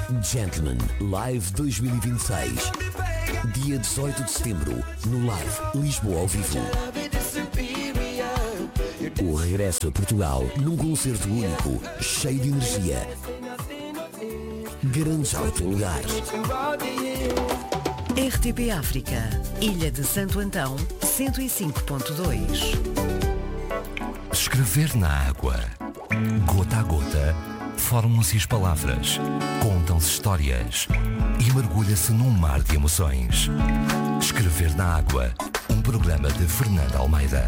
Gentleman Live 2026. Dia 18 de setembro, no Live Lisboa ao vivo. O regresso a Portugal num concerto único, cheio de energia. Garante já o teu lugar. RTP África, Ilha de Santo Antão, 105.2. Escrever na água. Gota a gota, formam-se as palavras, contam-se histórias e mergulha-se num mar de emoções. Escrever na água, um programa de Fernanda Almeida.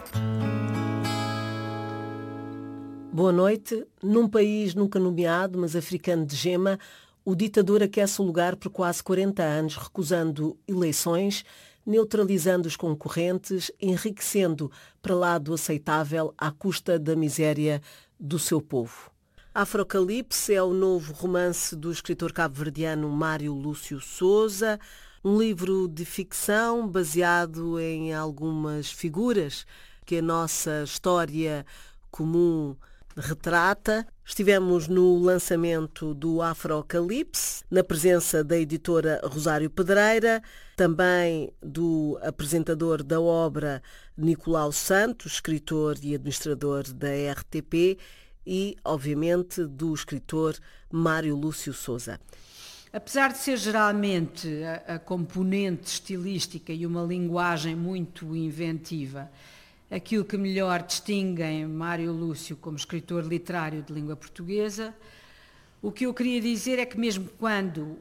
Boa noite. Num país nunca nomeado, mas africano de gema, o ditador aquece o lugar por quase 40 anos, recusando eleições, neutralizando os concorrentes, enriquecendo para lá do aceitável à custa da miséria do seu povo. Afrocalipse é o novo romance do escritor cabo-verdiano Mário Lúcio Souza, um livro de ficção baseado em algumas figuras que a nossa história comum retrata. Estivemos no lançamento do Afrocalipse, na presença da editora Rosário Pedreira, também do apresentador da obra Nicolau Santos, escritor e administrador da RTP, e, obviamente, do escritor Mário Lúcio Souza. Apesar de ser geralmente a componente estilística e uma linguagem muito inventiva, aquilo que melhor distingue Mário Lúcio como escritor literário de língua portuguesa, o que eu queria dizer é que mesmo quando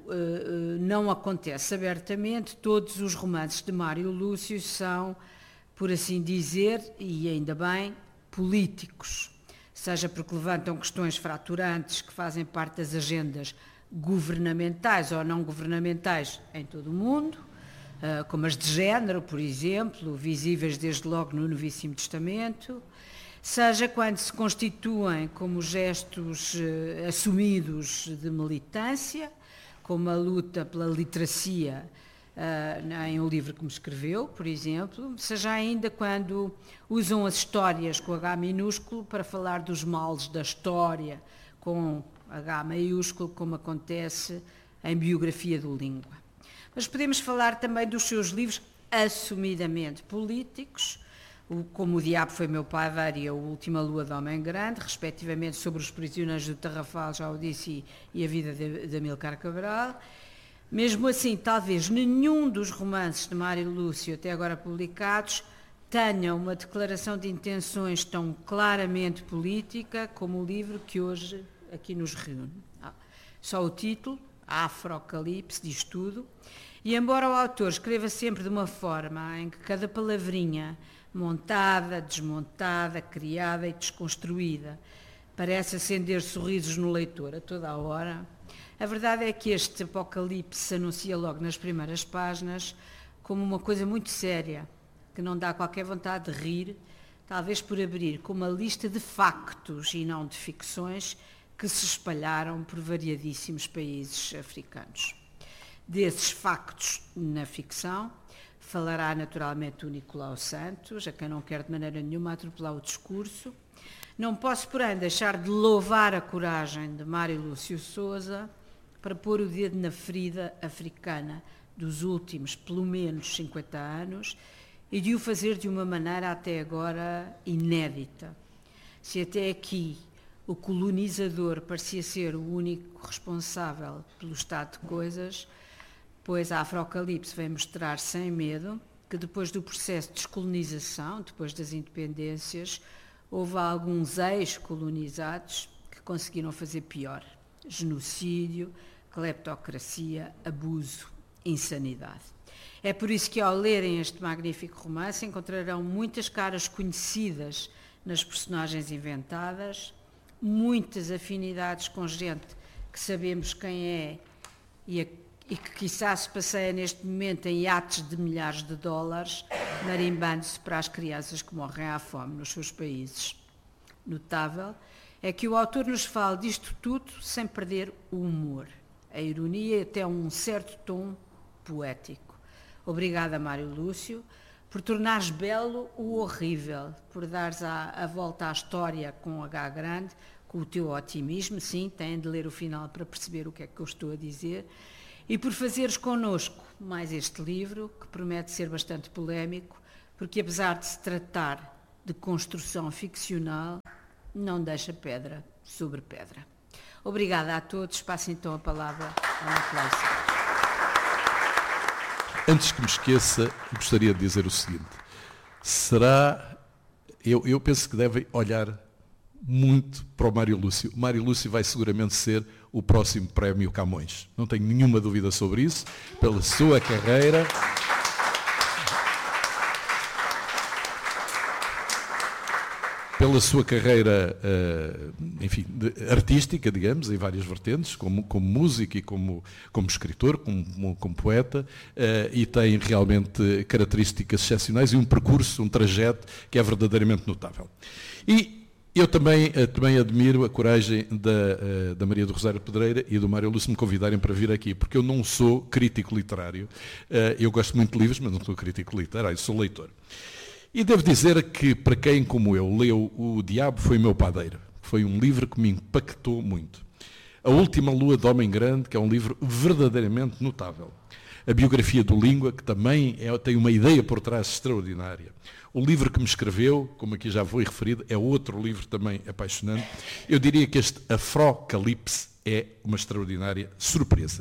não acontece abertamente, todos os romances de Mário Lúcio são, por assim dizer, e ainda bem, políticos. Seja porque levantam questões fraturantes que fazem parte das agendas governamentais ou não governamentais em todo o mundo, como as de género, por exemplo, visíveis desde logo no Novíssimo Testamento, seja quando se constituem como gestos assumidos de militância, como a luta pela literacia em um livro que me escreveu, por exemplo, seja ainda quando usam as histórias com H minúsculo para falar dos males da história com H maiúsculo, como acontece em Biografia do Língua. Mas podemos falar também dos seus livros assumidamente políticos, como O Diabo Foi Meu Padeiro e A Última Lua de Homem Grande, respectivamente sobre os prisioneiros do Tarrafal, já o disse, e a vida de Amílcar Cabral. Mesmo assim, talvez nenhum dos romances de Mário Lúcio até agora publicados tenha uma declaração de intenções tão claramente política como o livro que hoje aqui nos reúne. Só o título, Afrocalipse, diz tudo. E embora o autor escreva sempre de uma forma em que cada palavrinha, montada, desmontada, criada e desconstruída, parece acender sorrisos no leitor a toda a hora, a verdade é que este apocalipse se anuncia logo nas primeiras páginas como uma coisa muito séria, que não dá qualquer vontade de rir, talvez por abrir com uma lista de factos e não de ficções que se espalharam por variadíssimos países africanos. Desses factos na ficção, falará naturalmente o Nicolau Santos, a quem não quero de maneira nenhuma atropelar o discurso. Não posso, porém, deixar de louvar a coragem de Mário Lúcio Souza para pôr o dedo na ferida africana dos últimos, pelo menos, 50 anos e de o fazer de uma maneira até agora inédita. Se até aqui o colonizador parecia ser o único responsável pelo estado de coisas, pois a Afrocalipse vem mostrar sem medo que depois do processo de descolonização, depois das independências, houve alguns ex-colonizados que conseguiram fazer pior. Genocídio, cleptocracia, abuso, insanidade. É por isso que ao lerem este magnífico romance encontrarão muitas caras conhecidas nas personagens inventadas, muitas afinidades com gente que sabemos quem é e que quiçá se passeia neste momento em iates de milhares de dólares, marimbando-se para as crianças que morrem à fome nos seus países. Notável é que o autor nos fala disto tudo sem perder o humor, a ironia e até um certo tom poético. Obrigada, Mário Lúcio, por tornares belo o horrível, por dares a volta à história com H grande, com o teu otimismo, sim, têm de ler o final para perceber o que é que eu estou a dizer, e por fazeres connosco mais este livro, que promete ser bastante polémico, porque apesar de se tratar de construção ficcional, não deixa pedra sobre pedra. Obrigada a todos. Passo então a palavra à Ana Cláudia. Antes que me esqueça, gostaria de dizer o seguinte. Eu penso que devem olhar muito para o Mário Lúcio. O Mário Lúcio vai seguramente ser o próximo prémio Camões. Não tenho nenhuma dúvida sobre isso, pela sua carreira. Pela sua carreira, enfim, artística, digamos, em várias vertentes, como músico e como escritor, como poeta, e tem realmente características excepcionais e um percurso, um trajeto que é verdadeiramente notável. E eu também admiro a coragem da Maria do Rosário Pedreira e do Mário Lúcio me convidarem para vir aqui, porque eu não sou crítico literário. Eu gosto muito de livros, mas não sou crítico literário, sou leitor. E devo dizer que, para quem, como eu, leu O Diabo Foi Meu Padeiro, foi um livro que me impactou muito. A Última Lua de Homem Grande, que é um livro verdadeiramente notável. A biografia do Língua, que também tem uma ideia por trás extraordinária. O livro que me escreveu, como aqui já foi referido, é outro livro também apaixonante. Eu diria que este Afrocalipse é uma extraordinária surpresa.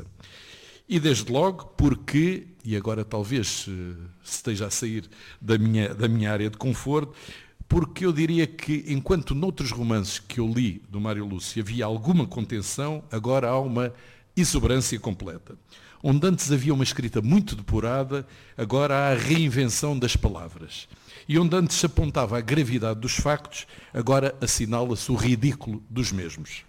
E desde logo porque, e agora talvez se esteja a sair da minha área de conforto, porque eu diria que enquanto noutros romances que eu li do Mário Lúcio havia alguma contenção, agora há uma exuberância completa. Onde antes havia uma escrita muito depurada, agora há a reinvenção das palavras. E onde antes se apontava a gravidade dos factos, agora assinala-se o ridículo dos mesmos.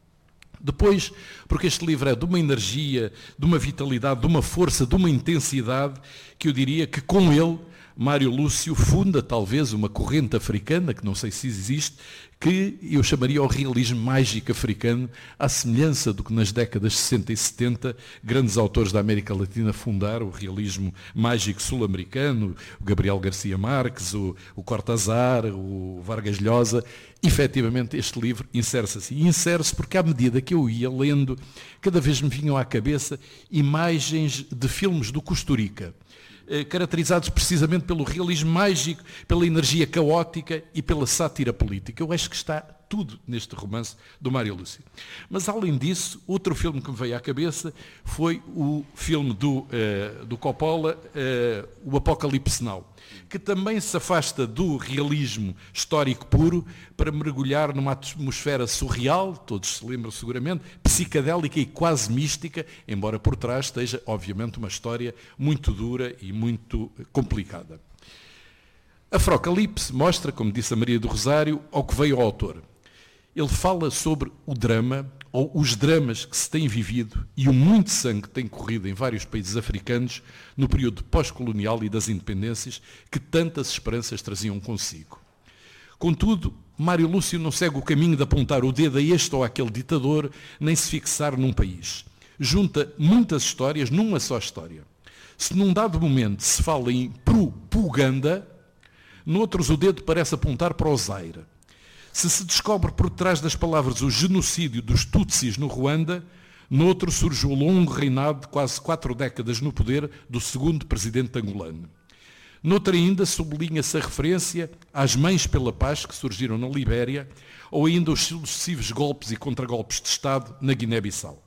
Depois, porque este livro é de uma energia, de uma vitalidade, de uma força, de uma intensidade, que eu diria que com ele, Mário Lúcio funda talvez uma corrente africana, que não sei se existe, que eu chamaria o realismo mágico africano, à semelhança do que nas décadas 60 e 70 grandes autores da América Latina fundaram, o realismo mágico sul-americano, o Gabriel Garcia Marques, o Cortázar, o Vargas Llosa. Efetivamente este livro insere-se assim. E insere-se porque à medida que eu ia lendo, cada vez me vinham à cabeça imagens de filmes do Costa Rica, caracterizados precisamente pelo realismo mágico, pela energia caótica e pela sátira política. Eu acho que está tudo neste romance do Mário Lúcio. Mas, além disso, outro filme que me veio à cabeça foi o filme do Coppola, O Apocalipse Now, que também se afasta do realismo histórico puro para mergulhar numa atmosfera surreal, todos se lembram seguramente, psicadélica e quase mística, embora por trás esteja, obviamente, uma história muito dura e muito complicada. Afrocalipse mostra, como disse a Maria do Rosário, ao que veio o autor. Ele fala sobre o drama, ou os dramas que se têm vivido e o muito sangue que tem corrido em vários países africanos no período pós-colonial e das independências que tantas esperanças traziam consigo. Contudo, Mário Lúcio não segue o caminho de apontar o dedo a este ou àquele ditador, nem se fixar num país. Junta muitas histórias numa só história. Se num dado momento se fala em propaganda, noutros o dedo parece apontar para o Zaire. Se descobre por trás das palavras o genocídio dos Tutsis no Ruanda, noutro surge o longo reinado de quase 4 décadas no poder do segundo presidente angolano. Noutra ainda sublinha-se a referência às Mães pela Paz que surgiram na Libéria, ou ainda os sucessivos golpes e contragolpes de Estado na Guiné-Bissau.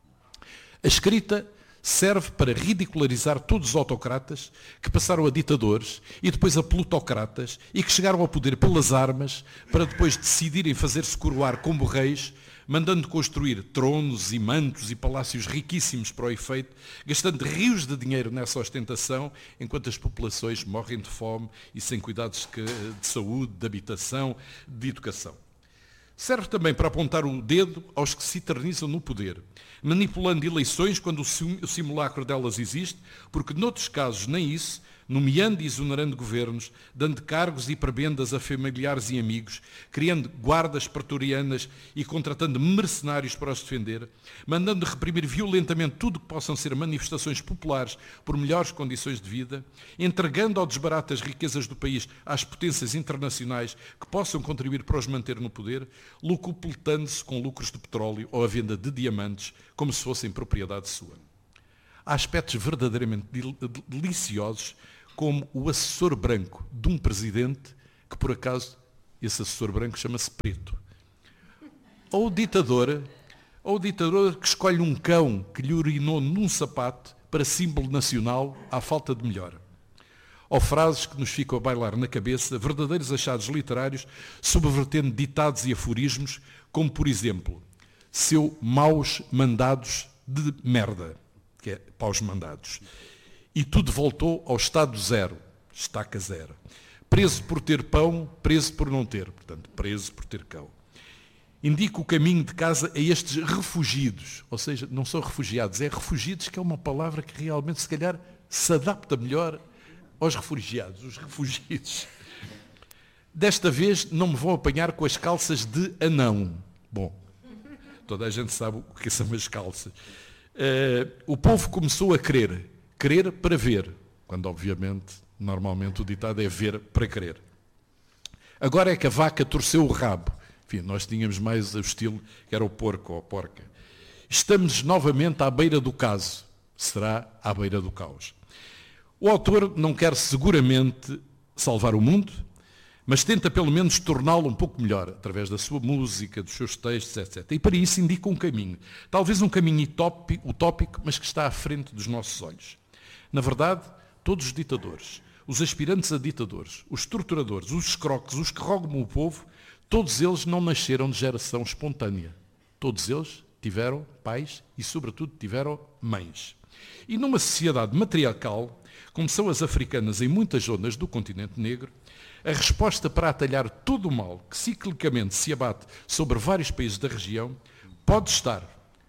A escrita serve para ridicularizar todos os autocratas que passaram a ditadores e depois a plutocratas e que chegaram ao poder pelas armas para depois decidirem fazer-se coroar como reis, mandando construir tronos e mantos e palácios riquíssimos para o efeito, gastando rios de dinheiro nessa ostentação, enquanto as populações morrem de fome e sem cuidados de saúde, de habitação, de educação. Serve também para apontar o dedo aos que se eternizam no poder, manipulando eleições quando o simulacro delas existe, porque noutros casos nem isso, nomeando e exonerando governos, dando cargos e prebendas a familiares e amigos, criando guardas pretorianas e contratando mercenários para os defender, mandando reprimir violentamente tudo que possam ser manifestações populares por melhores condições de vida, entregando ao desbarate as riquezas do país às potências internacionais que possam contribuir para os manter no poder, lucupletando-se com lucros de petróleo ou a venda de diamantes como se fossem propriedade sua. Há aspectos verdadeiramente deliciosos, como o assessor branco de um presidente, que por acaso esse assessor branco chama-se Preto. Ou o ditador que escolhe um cão que lhe urinou num sapato para símbolo nacional à falta de melhor. Ou frases que nos ficam a bailar na cabeça, verdadeiros achados literários, subvertendo ditados e aforismos, como por exemplo, seu maus mandados de merda, que é paus mandados. E tudo voltou ao estado zero, estaca zero. Preso por ter pão, preso por não ter. Portanto, preso por ter cão. Indica o caminho de casa a estes refugidos. Ou seja, não são refugiados, é refugidos, que é uma palavra que realmente, se calhar, se adapta melhor aos refugiados, os refugidos. Desta vez não me vão apanhar com as calças de anão. Bom, toda a gente sabe o que são as calças. O povo começou a querer para ver, quando obviamente, normalmente o ditado é ver para querer. Agora é que a vaca torceu o rabo. Enfim, nós tínhamos mais o estilo que era o porco ou a porca. Estamos novamente à beira do caso. Será à beira do caos. O autor não quer seguramente salvar o mundo, mas tenta pelo menos torná-lo um pouco melhor, através da sua música, dos seus textos, etc. E para isso indica um caminho. Talvez um caminho utópico, mas que está à frente dos nossos olhos. Na verdade, todos os ditadores, os aspirantes a ditadores, os torturadores, os escroques, os que rogam o povo, todos eles não nasceram de geração espontânea. Todos eles tiveram pais e, sobretudo, tiveram mães. E numa sociedade matriarcal, como são as africanas em muitas zonas do continente negro, a resposta para atalhar todo o mal que ciclicamente se abate sobre vários países da região pode estar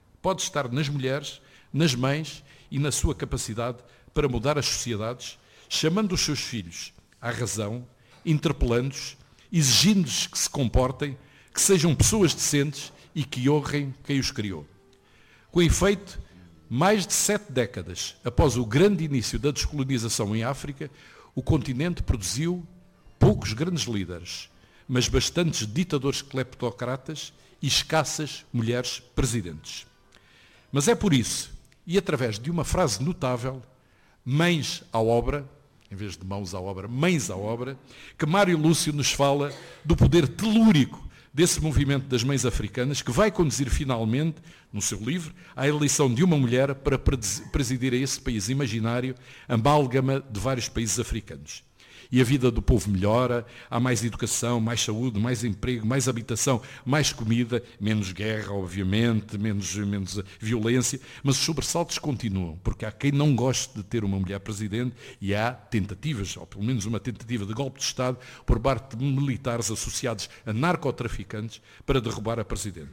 nas mulheres, nas mães e na sua capacidade para mudar as sociedades, chamando os seus filhos à razão, interpelando-os, exigindo-lhes que se comportem, que sejam pessoas decentes e que honrem quem os criou. Com efeito, mais de 7 décadas após o grande início da descolonização em África, o continente produziu poucos grandes líderes, mas bastantes ditadores cleptocratas e escassas mulheres presidentes. Mas é por isso, e através de uma frase notável, mães à obra, em vez de mãos à obra, mães à obra, que Mário Lúcio nos fala do poder telúrico desse movimento das mães africanas, que vai conduzir finalmente, no seu livro, à eleição de uma mulher para presidir a esse país imaginário, amálgama de vários países africanos. E a vida do povo melhora, há mais educação, mais saúde, mais emprego, mais habitação, mais comida, menos guerra, obviamente, menos violência, mas os sobressaltos continuam, porque há quem não goste de ter uma mulher presidente e há tentativas, ou pelo menos uma tentativa de golpe de Estado por parte de militares associados a narcotraficantes para derrubar a presidente.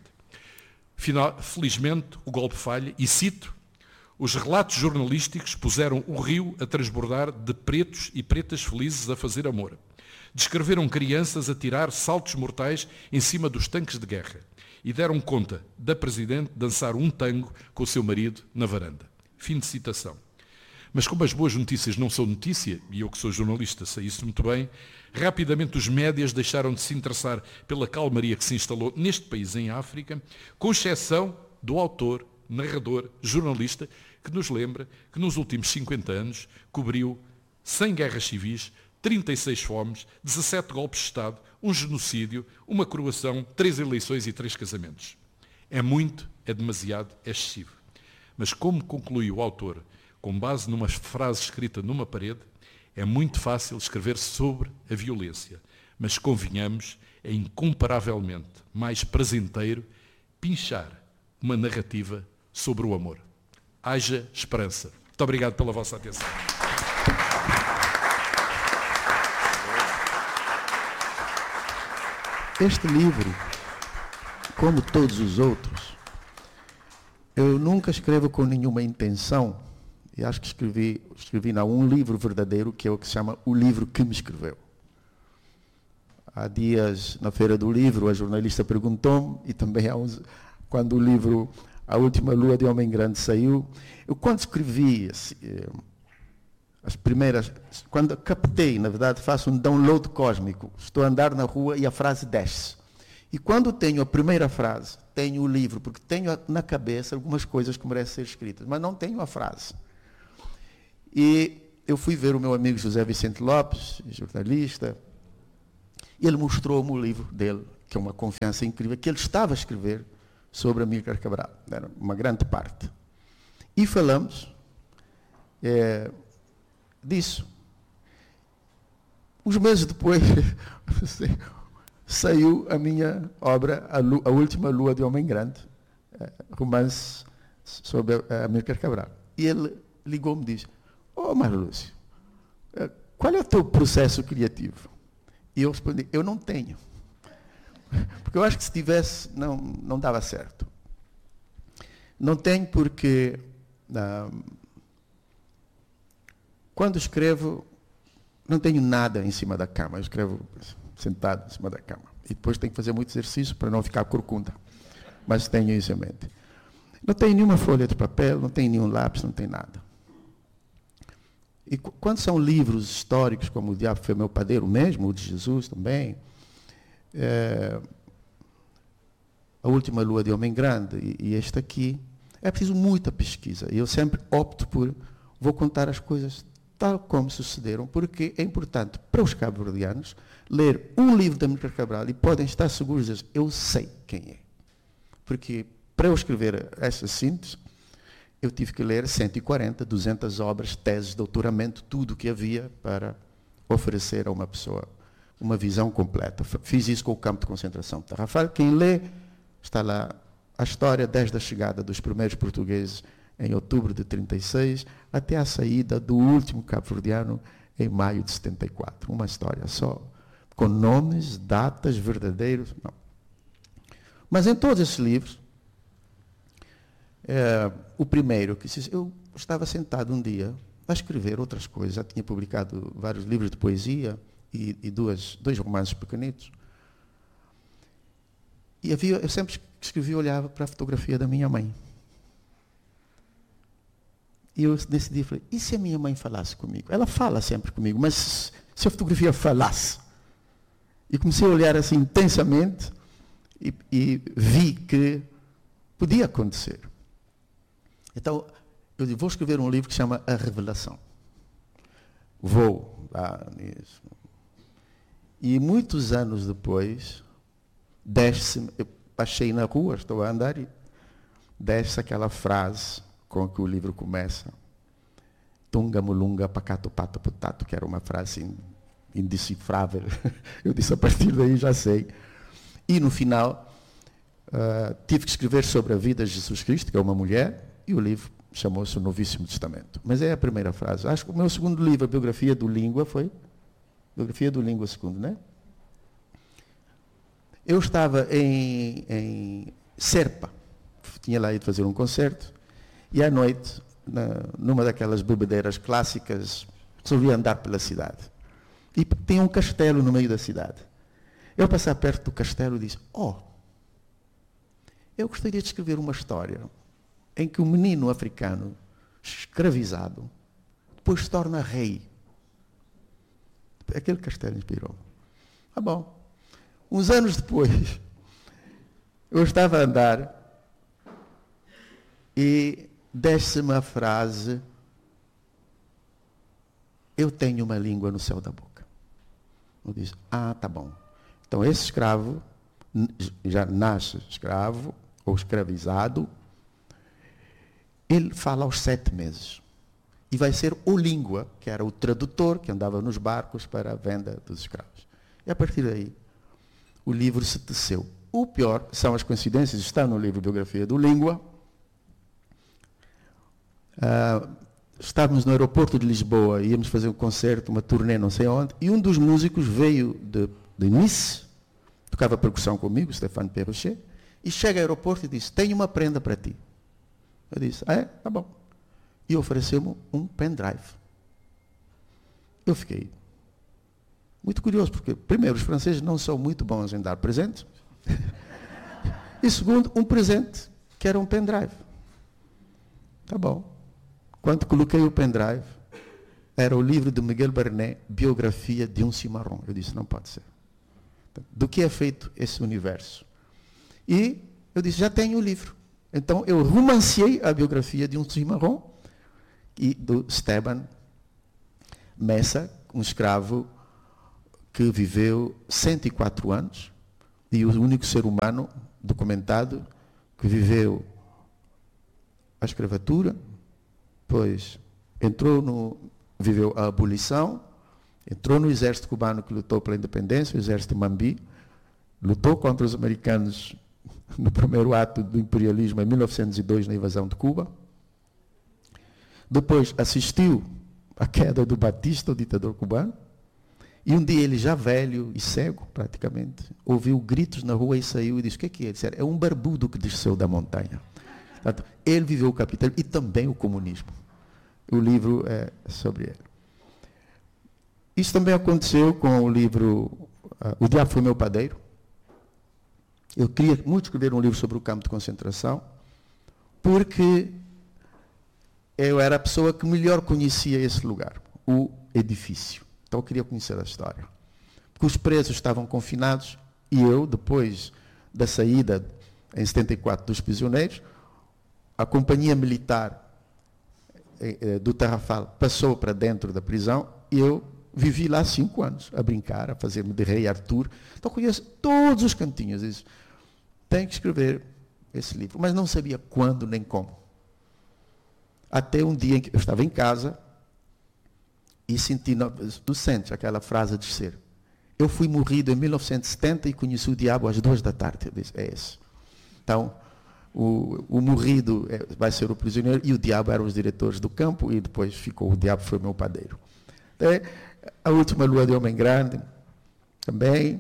Felizmente, o golpe falha e, cito, os relatos jornalísticos puseram o rio a transbordar de pretos e pretas felizes a fazer amor. Descreveram crianças a tirar saltos mortais em cima dos tanques de guerra e deram conta da presidente dançar um tango com o seu marido na varanda. Fim de citação. Mas como as boas notícias não são notícia, e eu que sou jornalista sei isso muito bem, rapidamente os médias deixaram de se interessar pela calmaria que se instalou neste país em África, com exceção do autor, narrador, jornalista, que nos lembra que nos últimos 50 anos cobriu 100 guerras civis, 36 fomes, 17 golpes de Estado, um genocídio, uma coroação, 3 eleições e 3 casamentos. É muito, é demasiado, é excessivo. Mas como conclui o autor, com base numa frase escrita numa parede, é muito fácil escrever sobre a violência, mas convenhamos, é incomparavelmente mais prazenteiro pinchar uma narrativa sobre o amor. Haja esperança. Muito obrigado pela vossa atenção. Este livro, como todos os outros, eu nunca escrevo com nenhuma intenção E acho que escrevi um livro verdadeiro, que é o que se chama O Livro que Me Escreveu. Há dias, na Feira do Livro, a jornalista perguntou-me, e também quando o livro A Última Lua de Homem Grande saiu, eu quando escrevi as primeiras, quando captei, na verdade, faço um download cósmico, estou a andar na rua e a frase desce. E quando tenho a primeira frase, tenho o livro, porque tenho na cabeça algumas coisas que merecem ser escritas, mas não tenho a frase. E eu fui ver o meu amigo José Vicente Lopes, jornalista, e ele mostrou-me o livro dele, que é uma confiança incrível, que ele estava a escrever sobre Amílcar Cabral. Era uma grande parte. E falamos disso. Uns meses depois, saiu a minha obra, A Última Lua de Homem Grande, romance sobre Amílcar Cabral. E ele ligou-me e disse: Mário Lúcio, qual é o teu processo criativo? E eu respondi: eu não tenho. Porque eu acho que se tivesse, não dava certo. Não tenho porque, quando escrevo, não tenho nada em cima da cama. Eu escrevo sentado em cima da cama. E depois tenho que fazer muito exercício para não ficar corcunda. Mas tenho isso em mente. Não tenho nenhuma folha de papel, não tenho nenhum lápis, não tenho nada. E quando são livros históricos, como O Diabo Foi Meu Padeiro mesmo, o de Jesus também, A Última Lua de Homem Grande e este aqui, é preciso muita pesquisa. E eu sempre opto vou contar as coisas tal como sucederam, porque é importante para os cabo-verdianos ler um livro de Amílcar Cabral e podem estar seguros de eu sei quem é. Porque para eu escrever essa síntese, eu tive que ler 140, 200 obras, teses, doutoramento, tudo o que havia para oferecer a uma pessoa uma visão completa. Fiz isso com o campo de concentração de Tarrafal. Quem lê, está lá a história desde a chegada dos primeiros portugueses em outubro de 36 até a saída do último cabo-verdiano em maio de 74. Uma história só, com nomes, datas, verdadeiros. Não. Mas em todos esses livros, o primeiro, eu estava sentado um dia a escrever outras coisas, já tinha publicado vários livros de poesia e dois romances pequenitos. E eu sempre que escrevia, olhava para a fotografia da minha mãe. E eu decidi, falei, e se a minha mãe falasse comigo? Ela fala sempre comigo, mas se a fotografia falasse? E comecei a olhar assim intensamente e vi que podia acontecer. Então, eu digo, vou escrever um livro que se chama A Revelação. Vou lá nisso. E muitos anos depois, eu passei na rua, estou a andar e desce aquela frase com que o livro começa. Tunga mulunga pacato pato putato, que era uma frase indecifrável. Eu disse, a partir daí já sei. E no final, tive que escrever sobre a vida de Jesus Cristo, que é uma mulher, e o livro chamou-se O Novíssimo Testamento. Mas é a primeira frase. Acho que o meu segundo livro, a Biografia do Língua, foi Biografia do Língua segundo, né? Eu estava em Serpa, tinha lá ido fazer um concerto, e à noite, numa daquelas bebedeiras clássicas, resolvi andar pela cidade. E tem um castelo no meio da cidade. Eu passei perto do castelo e disse, eu gostaria de escrever uma história em que um menino africano, escravizado, depois se torna rei. Aquele castelo inspirou-me. Ah, bom. Uns anos depois, eu estava a andar e desce-me a frase, eu tenho uma língua no céu da boca. Eu disse, tá bom. Então esse escravo já nasce escravo ou escravizado, ele fala aos 7 meses. E vai ser o língua, que era o tradutor que andava nos barcos para a venda dos escravos. E a partir daí, o livro se teceu. O pior são as coincidências, está no livro Biografia do Língua. Estávamos no aeroporto de Lisboa, íamos fazer um concerto, uma turnê, não sei onde, e um dos músicos veio de Nice, tocava percussão comigo, Stéphane Perrochet, e chega ao aeroporto e disse, tenho uma prenda para ti. Eu disse, tá bom. e ofereceu-me um pendrive. Eu fiquei muito curioso, porque, primeiro, os franceses não são muito bons em dar presentes. E, segundo, um presente que era um pendrive. Tá bom. Quando coloquei o pendrive, era o livro de Miguel Barnet, Biografia de um Cimarrón. Eu disse, não pode ser. Do que é feito esse universo? E eu disse, já tenho o livro. Então, eu romanciei a biografia de um Cimarrón, e do Esteban Messa, um escravo que viveu 104 anos, e o único ser humano documentado que viveu a escravatura, pois viveu a abolição, entrou no exército cubano que lutou pela independência, o exército Mambi, lutou contra os americanos no primeiro ato do imperialismo em 1902, na invasão de Cuba. Depois assistiu à queda do Batista, o ditador cubano. E um dia ele, já velho e cego, praticamente, ouviu gritos na rua e saiu e disse, o que é que é? Ele disse, é um barbudo que desceu da montanha. Portanto, ele viveu o capitalismo e também o comunismo. O livro é sobre ele. Isso também aconteceu com o livro O Diabo Foi Meu Padeiro. Eu queria muito escrever um livro sobre o campo de concentração, porque eu era a pessoa que melhor conhecia esse lugar, o edifício. Então eu queria conhecer a história. Porque os presos estavam confinados e eu, depois da saída, em 74, dos prisioneiros, a companhia militar do Tarrafal passou para dentro da prisão e eu vivi lá 5 anos, a brincar, a fazer-me de rei Arthur. Então conheço todos os cantinhos. Eu disse, tenho que escrever esse livro, mas não sabia quando nem como. Até um dia em que eu estava em casa e senti, tu sentes aquela frase de ser. Eu fui morrido em 1970 e conheci o diabo às 2 da tarde. Eu disse, é esse. Então, o morrido vai ser o prisioneiro e o diabo eram os diretores do campo e depois ficou, o diabo foi meu padeiro. A última lua de homem grande também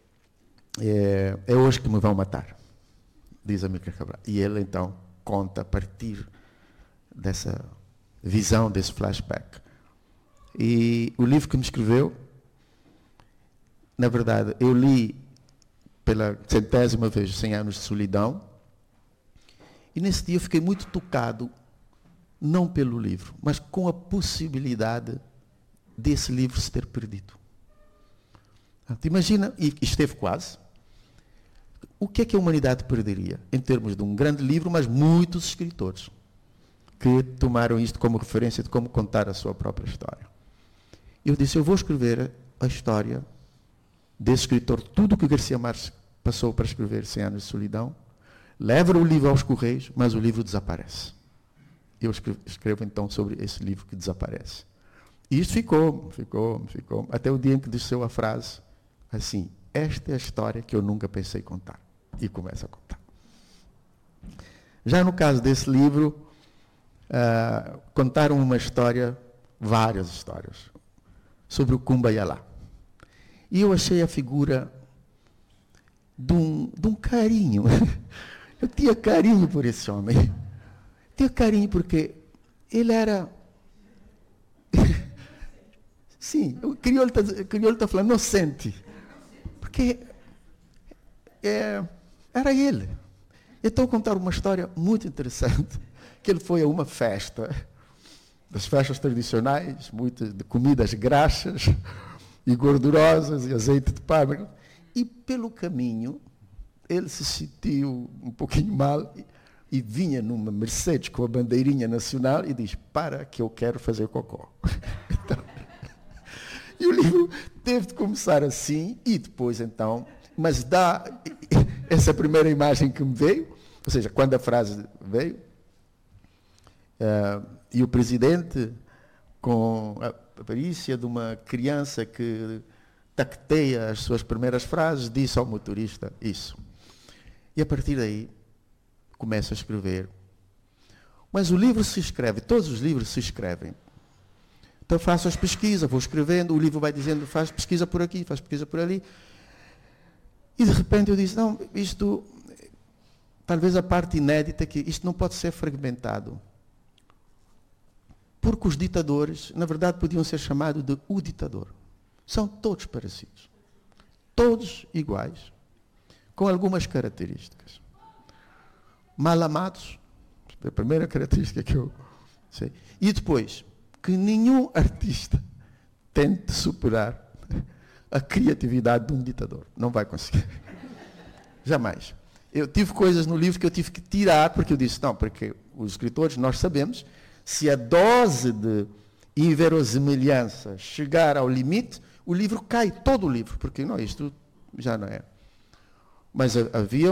é hoje que me vão matar, diz Amílcar Cabral. E ele então conta a partir dessa visão, desse flashback. E o livro que me escreveu, na verdade, eu li pela 100ª vez 100 Anos de Solidão, e nesse dia eu fiquei muito tocado, não pelo livro, mas com a possibilidade desse livro se ter perdido. Imagina, e esteve quase, o que é que a humanidade perderia em termos de um grande livro, mas muitos escritores que tomaram isto como referência de como contar a sua própria história. Eu disse, eu vou escrever a história desse escritor, tudo o que Garcia Marques passou para escrever 100 Anos de Solidão, leva o livro aos Correios, mas o livro desaparece. Eu escrevo então sobre esse livro que desaparece. E isto ficou, até o dia em que desceu a frase, assim, esta é a história que eu nunca pensei contar. E começa a contar. Já no caso desse livro, contaram uma história, várias histórias, sobre o Kumba Yalá. E eu achei a figura de um carinho. Eu tinha carinho por esse homem. Tinha carinho porque ele era... Sim, o crioulo está falando, inocente. Porque era ele. Então, contar uma história muito interessante, que ele foi a uma festa, das festas tradicionais, muitas de comidas graxas e gordurosas e azeite de pântano, e pelo caminho ele se sentiu um pouquinho mal e vinha numa Mercedes com a bandeirinha nacional e diz, para que eu quero fazer cocó. Então, e o livro teve de começar assim, e depois então, mas dá essa primeira imagem que me veio, ou seja, quando a frase veio, e o presidente, com a aparência de uma criança que tacteia as suas primeiras frases, disse ao motorista isso. E a partir daí, começa a escrever. Mas o livro se escreve, todos os livros se escrevem. Então faço as pesquisas, vou escrevendo, o livro vai dizendo, faz pesquisa por aqui, faz pesquisa por ali. E de repente eu disse, não, isto, talvez a parte inédita, que isto não pode ser fragmentado. porque os ditadores, na verdade, podiam ser chamados de o ditador. São todos parecidos. Todos iguais, com algumas características. Mal amados, é a primeira característica que eu sei. E depois, que nenhum artista tente superar a criatividade de um ditador. Não vai conseguir. Jamais. Eu tive coisas no livro que eu tive que tirar, porque eu disse, não, porque os escritores, nós sabemos, se a dose de inverosimilhança chegar ao limite, o livro cai, todo o livro, porque não, isto já não é. Mas havia